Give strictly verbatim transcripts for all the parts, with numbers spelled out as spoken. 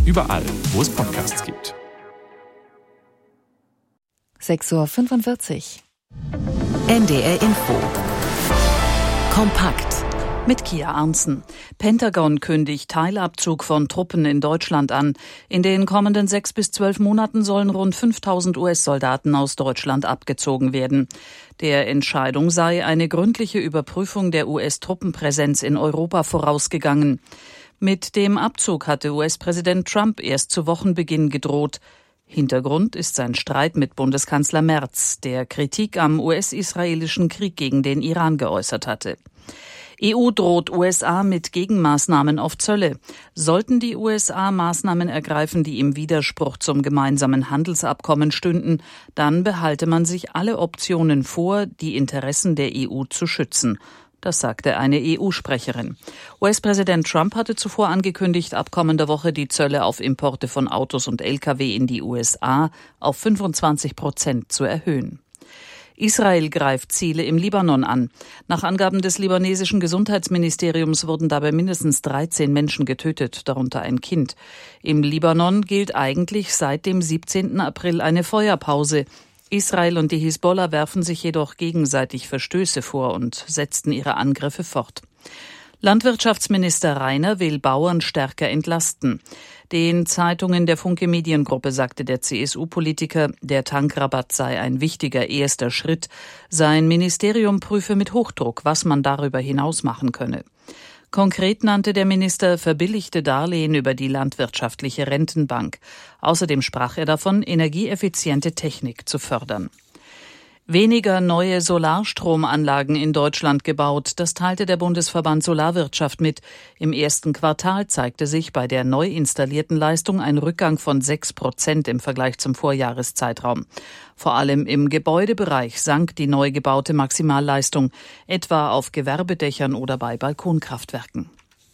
überall, wo es Podcasts gibt. sechs Uhr fünfundvierzig. N D R Info. Kompakt. Mit Kia Arntzen. Pentagon kündigt Teilabzug von Truppen in Deutschland an. In den kommenden sechs bis zwölf Monaten sollen rund fünftausend U S-Soldaten aus Deutschland abgezogen werden. Der Entscheidung sei eine gründliche Überprüfung der U S-Truppenpräsenz in Europa vorausgegangen. Mit dem Abzug hatte U S-Präsident Trump erst zu Wochenbeginn gedroht. Hintergrund ist sein Streit mit Bundeskanzler Merz, der Kritik am U S-israelischen Krieg gegen den Iran geäußert hatte. E U droht U S A mit Gegenmaßnahmen auf Zölle. Sollten die U S A Maßnahmen ergreifen, die im Widerspruch zum gemeinsamen Handelsabkommen stünden, dann behalte man sich alle Optionen vor, die Interessen der E U zu schützen. Das sagte eine E U-Sprecherin. U S-Präsident Trump hatte zuvor angekündigt, ab kommender Woche die Zölle auf Importe von Autos und L K W in die U S A auf fünfundzwanzig Prozent zu erhöhen. Israel greift Ziele im Libanon an. Nach Angaben des libanesischen Gesundheitsministeriums wurden dabei mindestens dreizehn Menschen getötet, darunter ein Kind. Im Libanon gilt eigentlich seit dem siebzehnten April eine Feuerpause. Israel und die Hisbollah werfen sich jedoch gegenseitig Verstöße vor und setzten ihre Angriffe fort. Landwirtschaftsminister Reiner will Bauern stärker entlasten. Den Zeitungen der Funke Mediengruppe sagte der C S U-Politiker, der Tankrabatt sei ein wichtiger erster Schritt. Sein Ministerium prüfe mit Hochdruck, was man darüber hinaus machen könne. Konkret nannte der Minister verbilligte Darlehen über die landwirtschaftliche Rentenbank. Außerdem sprach er davon, energieeffiziente Technik zu fördern. Weniger neue Solarstromanlagen in Deutschland gebaut, das teilte der Bundesverband Solarwirtschaft mit. Im ersten Quartal zeigte sich bei der neu installierten Leistung ein Rückgang von sechs Prozent im Vergleich zum Vorjahreszeitraum. Vor allem im Gebäudebereich sank die neu gebaute Maximalleistung, etwa auf Gewerbedächern oder bei Balkonkraftwerken.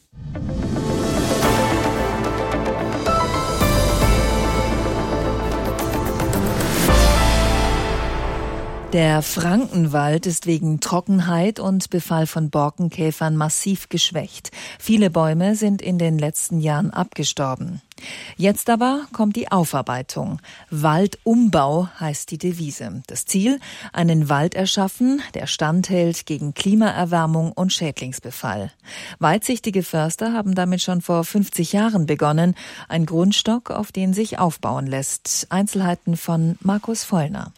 Der Frankenwald ist wegen Trockenheit und Befall von Borkenkäfern massiv geschwächt. Viele Bäume sind in den letzten Jahren abgestorben. Jetzt aber kommt die Aufarbeitung. Waldumbau heißt die Devise. Das Ziel, einen Wald erschaffen, der standhält gegen Klimaerwärmung und Schädlingsbefall. Weitsichtige Förster haben damit schon vor fünfzig Jahren begonnen. Ein Grundstock, auf den sich aufbauen lässt. Einzelheiten von Markus Vollner.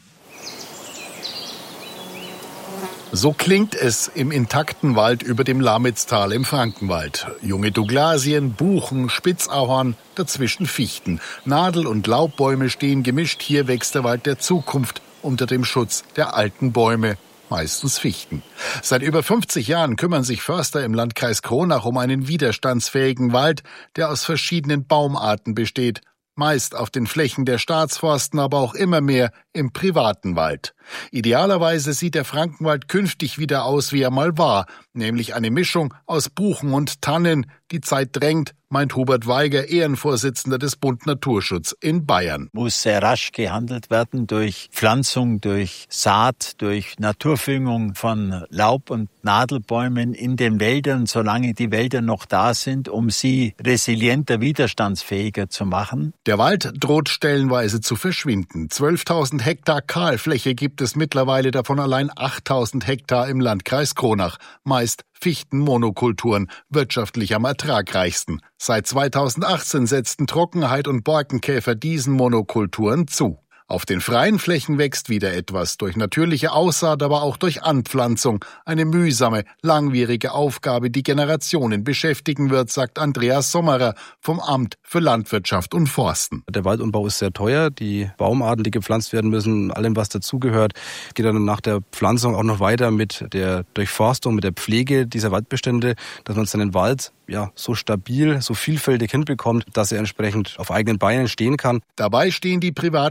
So klingt es im intakten Wald über dem Lamitztal im Frankenwald. Junge Douglasien, Buchen, Spitzahorn, dazwischen Fichten. Nadel- und Laubbäume stehen gemischt. Hier wächst der Wald der Zukunft unter dem Schutz der alten Bäume, meistens Fichten. Seit über fünfzig Jahren kümmern sich Förster im Landkreis Kronach um einen widerstandsfähigen Wald, der aus verschiedenen Baumarten besteht. Meist auf den Flächen der Staatsforsten, aber auch immer mehr im privaten Wald. Idealerweise sieht der Frankenwald künftig wieder aus, wie er mal war, nämlich eine Mischung aus Buchen und Tannen. Die Zeit drängt, meint Hubert Weiger, Ehrenvorsitzender des Bund Naturschutz in Bayern. Muss sehr rasch gehandelt werden durch Pflanzung, durch Saat, durch Naturverjüngung von Laub- und Nadelbäumen in den Wäldern, solange die Wälder noch da sind, um sie resilienter, widerstandsfähiger zu machen. Der Wald droht stellenweise zu verschwinden. zwölftausend Hektar Kahlfläche gibt es mittlerweile, davon allein achttausend Hektar im Landkreis Kronach. Meist Fichtenmonokulturen, wirtschaftlich am ertragreichsten. Seit zweitausendachtzehn setzten Trockenheit und Borkenkäfer diesen Monokulturen zu. Auf den freien Flächen wächst wieder etwas, durch natürliche Aussaat, aber auch durch Anpflanzung. Eine mühsame, langwierige Aufgabe, die Generationen beschäftigen wird, sagt Andreas Sommerer vom Amt für Landwirtschaft und Forsten. Der Waldumbau ist sehr teuer. Die Baumarten, die gepflanzt werden müssen, allem was dazugehört, geht dann nach der Pflanzung auch noch weiter mit der Durchforstung, mit der Pflege dieser Waldbestände, dass man seinen Wald ja so stabil, so vielfältig hinbekommt, dass er entsprechend auf eigenen Beinen stehen kann. Dabei stehen die privaten Waldbestände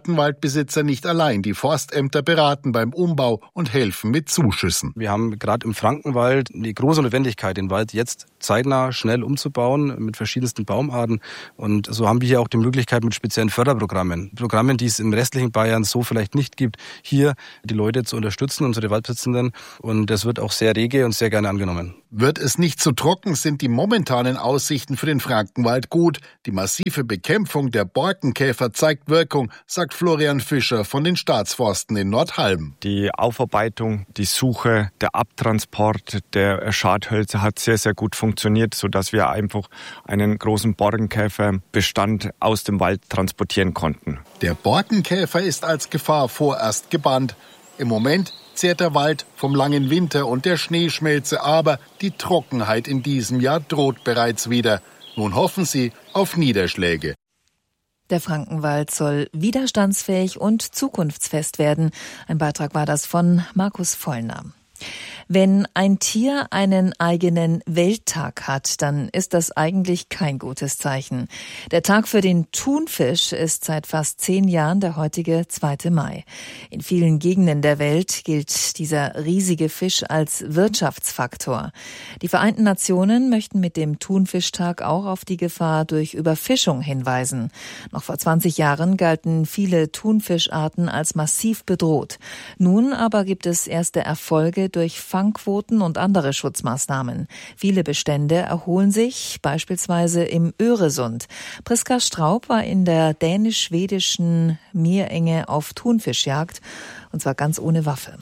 Waldbesitzer nicht allein. Die Forstämter beraten beim Umbau und helfen mit Zuschüssen. Wir haben gerade im Frankenwald die große Notwendigkeit, den Wald jetzt zeitnah schnell umzubauen mit verschiedensten Baumarten. Und so haben wir hier auch die Möglichkeit mit speziellen Förderprogrammen, Programmen, die es im restlichen Bayern so vielleicht nicht gibt, hier die Leute zu unterstützen, unsere Waldbesitzenden. Und das wird auch sehr rege und sehr gerne angenommen. Wird es nicht zu trocken, sind die momentanen Aussichten für den Frankenwald gut. Die massive Bekämpfung der Borkenkäfer zeigt Wirkung, sagt Florian Fischer von den Staatsforsten in Nordhalben. Die Aufarbeitung, die Suche, der Abtransport der Schadhölzer hat sehr, sehr gut funktioniert, sodass wir einfach einen großen Borkenkäferbestand aus dem Wald transportieren konnten. Der Borkenkäfer ist als Gefahr vorerst gebannt. Im Moment zehrt der Wald vom langen Winter und der Schneeschmelze, aber die Trockenheit in diesem Jahr droht bereits wieder. Nun hoffen sie auf Niederschläge. Der Frankenwald soll widerstandsfähig und zukunftsfest werden. Ein Beitrag war das von Markus Vollner. Wenn ein Tier einen eigenen Welttag hat, dann ist das eigentlich kein gutes Zeichen. Der Tag für den Thunfisch ist seit fast zehn Jahren der heutige zweite Mai. In vielen Gegenden der Welt gilt dieser riesige Fisch als Wirtschaftsfaktor. Die Vereinten Nationen möchten mit dem Thunfischtag auch auf die Gefahr durch Überfischung hinweisen. Noch vor zwanzig Jahren galten viele Thunfischarten als massiv bedroht. Nun aber gibt es erste Erfolge durch Fangquoten und andere Schutzmaßnahmen. Viele Bestände erholen sich, beispielsweise im Öresund. Priska Straub war in der dänisch-schwedischen Meerenge auf Thunfischjagd, und zwar ganz ohne Waffe.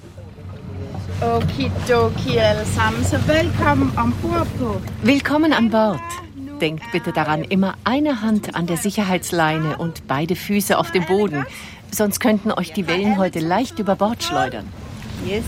Okidoki allesammmen, so willkommen an Bord. Willkommen an Bord. Denkt bitte daran, immer eine Hand an der Sicherheitsleine und beide Füße auf dem Boden. Sonst könnten euch die Wellen heute leicht über Bord schleudern. Yes.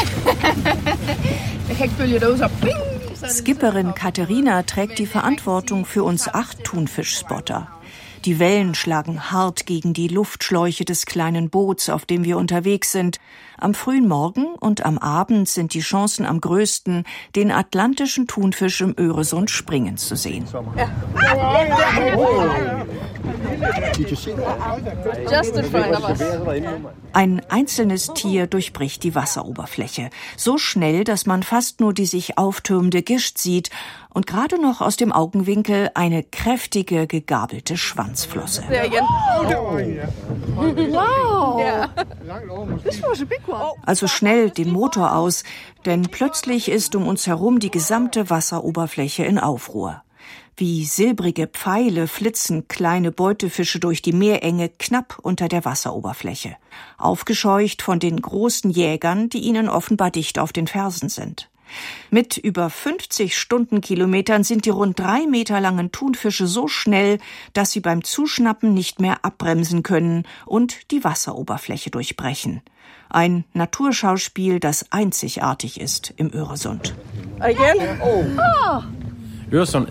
Skipperin Katharina trägt die Verantwortung für uns acht Thunfischspotter. Die Wellen schlagen hart gegen die Luftschläuche des kleinen Boots, auf dem wir unterwegs sind. Am frühen Morgen und am Abend sind die Chancen am größten, den atlantischen Thunfisch im Öresund springen zu sehen. Ein einzelnes Tier durchbricht die Wasseroberfläche. So schnell, dass man fast nur die sich auftürmende Gischt sieht und gerade noch aus dem Augenwinkel eine kräftige, gegabelte Schwanzflosse. Also schnell den Motor aus, denn plötzlich ist um uns herum die gesamte Wasseroberfläche in Aufruhr. Wie silbrige Pfeile flitzen kleine Beutefische durch die Meerenge knapp unter der Wasseroberfläche, aufgescheucht von den großen Jägern, die ihnen offenbar dicht auf den Fersen sind. Mit über fünfzig Stundenkilometern sind die rund drei Meter langen Thunfische so schnell, dass sie beim Zuschnappen nicht mehr abbremsen können und die Wasseroberfläche durchbrechen. Ein Naturschauspiel, das einzigartig ist im Öresund. Again? Oh. Oh. Der Öresund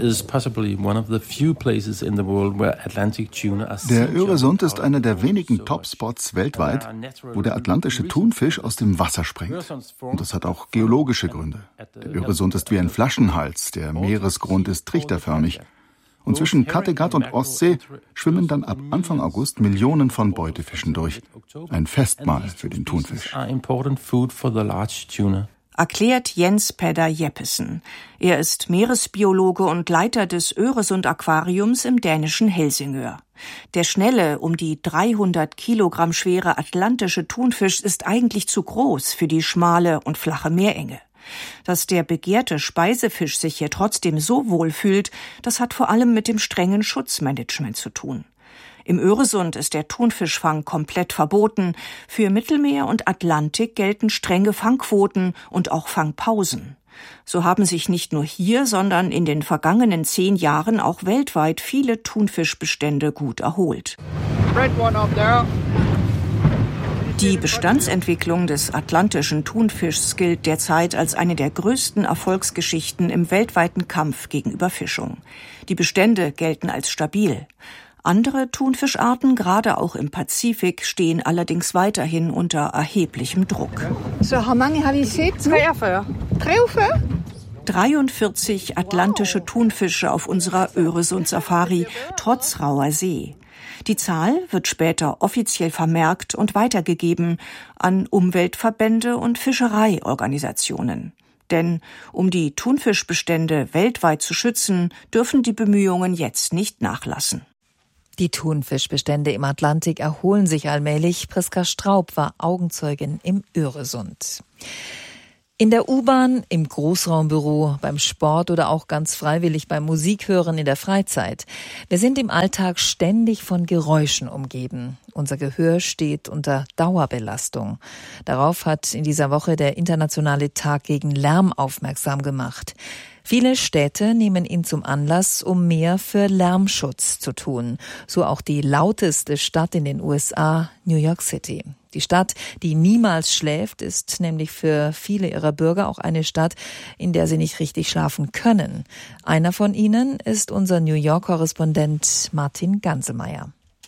ist einer der wenigen Topspots weltweit, wo der atlantische Thunfisch aus dem Wasser springt. Und das hat auch geologische Gründe. Der Öresund ist wie ein Flaschenhals, der Meeresgrund ist trichterförmig. Und zwischen Kattegat und Ostsee schwimmen dann ab Anfang August Millionen von Beutefischen durch. Ein Festmahl für den Thunfisch. Erklärt Jens Peder Jeppesen. Er ist Meeresbiologe und Leiter des Öresund-Aquariums im dänischen Helsingør. Der schnelle, um die dreihundert Kilogramm schwere atlantische Thunfisch ist eigentlich zu groß für die schmale und flache Meerenge. Dass der begehrte Speisefisch sich hier trotzdem so wohl fühlt, das hat vor allem mit dem strengen Schutzmanagement zu tun. Im Öresund ist der Thunfischfang komplett verboten. Für Mittelmeer und Atlantik gelten strenge Fangquoten und auch Fangpausen. So haben sich nicht nur hier, sondern in den vergangenen zehn Jahren auch weltweit viele Thunfischbestände gut erholt. Die Bestandsentwicklung des atlantischen Thunfischs gilt derzeit als eine der größten Erfolgsgeschichten im weltweiten Kampf gegen Überfischung. Die Bestände gelten als stabil. Andere Thunfischarten, gerade auch im Pazifik, stehen allerdings weiterhin unter erheblichem Druck. So, how many have you seen? dreiundvierzig. dreiundvierzig? dreiundvierzig atlantische Thunfische auf unserer Öresund-Safari, trotz rauer See. Die Zahl wird später offiziell vermerkt und weitergegeben an Umweltverbände und Fischereiorganisationen. Denn um die Thunfischbestände weltweit zu schützen, dürfen die Bemühungen jetzt nicht nachlassen. Die Thunfischbestände im Atlantik erholen sich allmählich. Priska Straub war Augenzeugin im Öresund. In der U-Bahn, im Großraumbüro, beim Sport oder auch ganz freiwillig beim Musikhören in der Freizeit. Wir sind im Alltag ständig von Geräuschen umgeben. Unser Gehör steht unter Dauerbelastung. Darauf hat in dieser Woche der Internationale Tag gegen Lärm aufmerksam gemacht. Viele Städte nehmen ihn zum Anlass, um mehr für Lärmschutz zu tun. So auch die lauteste Stadt in den U S A, New York City. Die Stadt, die niemals schläft, ist nämlich für viele ihrer Bürger auch eine Stadt, in der sie nicht richtig schlafen können. Einer von ihnen ist unser New York-Korrespondent Martin Ganselmeier.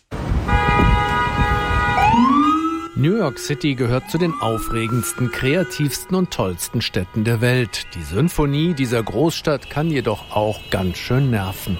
New York City gehört zu den aufregendsten, kreativsten und tollsten Städten der Welt. Die Symphonie dieser Großstadt kann jedoch auch ganz schön nerven.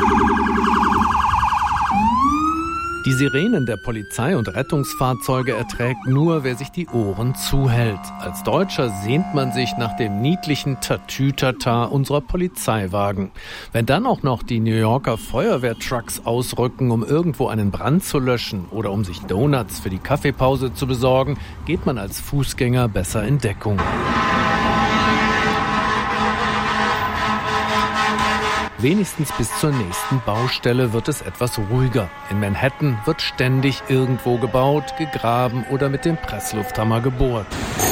Die Sirenen der Polizei und Rettungsfahrzeuge erträgt nur, wer sich die Ohren zuhält. Als Deutscher sehnt man sich nach dem niedlichen Tatütata unserer Polizeiwagen. Wenn dann auch noch die New Yorker Feuerwehrtrucks ausrücken, um irgendwo einen Brand zu löschen oder um sich Donuts für die Kaffeepause zu besorgen, geht man als Fußgänger besser in Deckung. Wenigstens bis zur nächsten Baustelle wird es etwas ruhiger. In Manhattan wird ständig irgendwo gebaut, gegraben oder mit dem Presslufthammer gebohrt.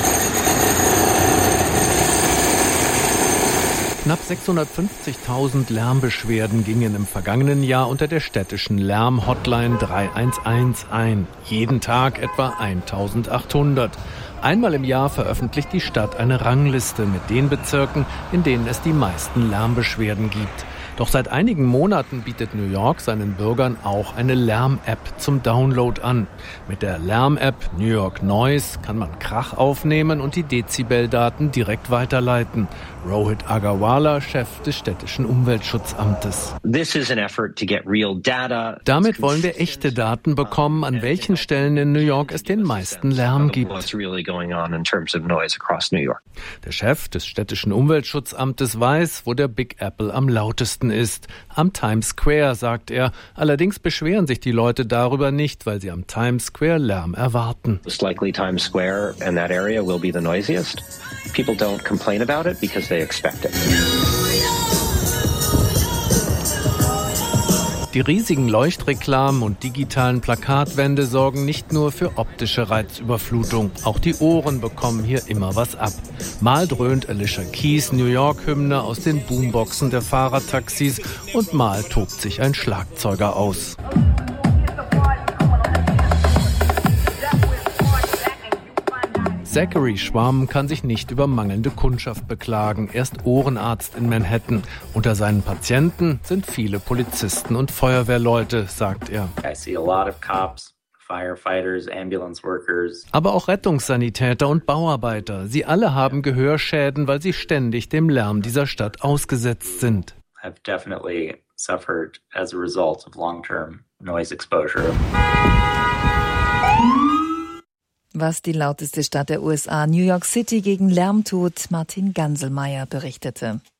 Knapp sechshundertfünfzigtausend Lärmbeschwerden gingen im vergangenen Jahr unter der städtischen Lärm-Hotline drei eins eins ein. Jeden Tag etwa eintausendachthundert. Einmal im Jahr veröffentlicht die Stadt eine Rangliste mit den Bezirken, in denen es die meisten Lärmbeschwerden gibt. Doch seit einigen Monaten bietet New York seinen Bürgern auch eine Lärm-App zum Download an. Mit der Lärm-App New York Noise kann man Krach aufnehmen und die Dezibeldaten direkt weiterleiten. Rohit Agarwala, Chef des städtischen Umweltschutzamtes. Damit wollen wir echte Daten bekommen, an welchen Stellen in New York es den meisten Lärm gibt. Der Chef des städtischen Umweltschutzamtes weiß, wo der Big Apple am lautesten ist. Am Times Square, sagt er. Allerdings beschweren sich die Leute darüber nicht, weil sie am Times Square Lärm erwarten. Most likely Times Square and that area will be the noisiest. People don't complain about it because they expect it. Die riesigen Leuchtreklamen und digitalen Plakatwände sorgen nicht nur für optische Reizüberflutung. Auch die Ohren bekommen hier immer was ab. Mal dröhnt Alicia Keys New York-Hymne aus den Boomboxen der Fahrradtaxis und mal tobt sich ein Schlagzeuger aus. Zachary Schwamm kann sich nicht über mangelnde Kundschaft beklagen. Er ist Ohrenarzt in Manhattan. Unter seinen Patienten sind viele Polizisten und Feuerwehrleute, sagt er. I see a lot of cops, firefighters, ambulance workers. Aber auch Rettungssanitäter und Bauarbeiter. Sie alle haben Gehörschäden, weil sie ständig dem Lärm dieser Stadt ausgesetzt sind. I've definitely suffered as a result of long-term noise exposure. Was die lauteste Stadt der U S A, New York City, gegen Lärm tut, Martin Ganselmeier berichtete.